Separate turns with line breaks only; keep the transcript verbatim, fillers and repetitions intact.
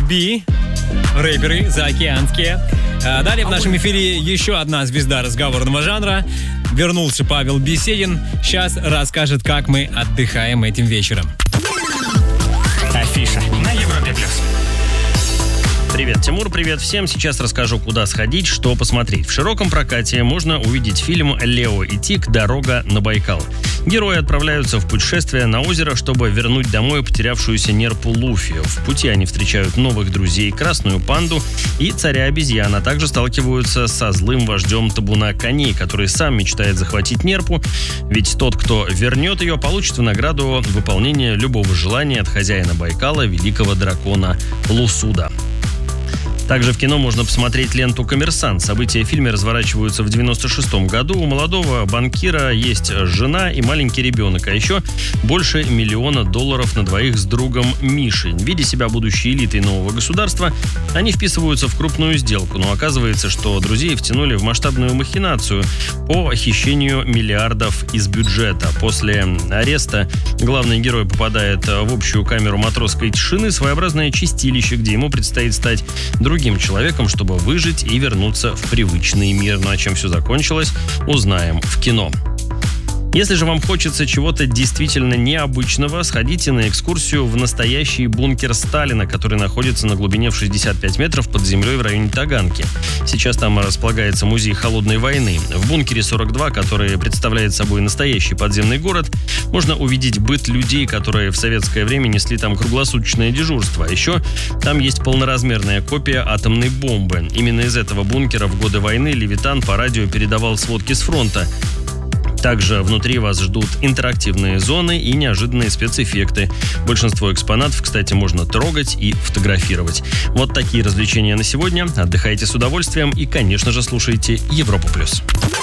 би, рэперы заокеанские. А далее в нашем эфире еще одна звезда разговорного жанра. Вернулся Павел Беседин. Сейчас расскажет, как мы отдыхаем этим вечером.
Афиша на Европе плюс.
Привет, Тимур, привет всем. Сейчас расскажу, куда сходить, что посмотреть. В широком прокате можно увидеть фильм «Лео и Тиг. Дорога на Байкал». Герои отправляются в путешествие на озеро, чтобы вернуть домой потерявшуюся нерпу Луфи. В пути они встречают новых друзей, красную панду и царя обезьян, а также сталкиваются со злым вождем табуна коней, который сам мечтает захватить нерпу, ведь тот, кто вернет ее, получит в награду выполнение любого желания от хозяина Байкала, великого дракона Лусуда. Также в кино можно посмотреть ленту «Коммерсант». События в фильме разворачиваются в девяносто шестом году. У молодого банкира есть жена и маленький ребенок, а еще больше миллиона долларов на двоих с другом Мишей. Видя себя будущей элитой нового государства, они вписываются в крупную сделку, но оказывается, что друзей втянули в масштабную махинацию по хищению миллиардов из бюджета. После ареста главный герой попадает в общую камеру матросской тишины, своеобразное чистилище, где ему предстоит стать другим другим человеком, чтобы выжить и вернуться в привычный мир. Ну а чем все закончилось, узнаем в кино. Если же вам хочется чего-то действительно необычного, сходите на экскурсию в настоящий бункер Сталина, который находится на глубине в шестьдесят пять метров под землей в районе Таганки. Сейчас там располагается музей холодной войны. В бункере сорок два, который представляет собой настоящий подземный город, можно увидеть быт людей, которые в советское время несли там круглосуточное дежурство. А еще там есть полноразмерная копия атомной бомбы. Именно из этого бункера в годы войны Левитан по радио передавал сводки с фронта. Также внутри вас ждут интерактивные зоны и неожиданные спецэффекты. Большинство экспонатов, кстати, можно трогать и фотографировать. Вот такие развлечения на сегодня. Отдыхайте с удовольствием и, конечно же, слушайте Европу+.